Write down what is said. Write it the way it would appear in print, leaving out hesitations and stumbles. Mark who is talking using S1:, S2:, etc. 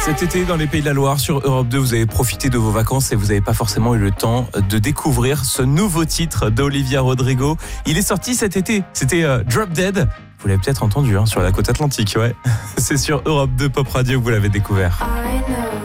S1: Cet été, dans les Pays de la Loire, sur Europe 2, vous avez profité de vos vacances et vous n'avez pas forcément eu le temps de découvrir ce nouveau titre d'Olivia Rodrigo. Il est sorti cet été, c'était Drop Dead. Vous l'avez peut-être entendu sur la côte atlantique, ouais. C'est sur Europe 2 Pop Radio que vous l'avez découvert.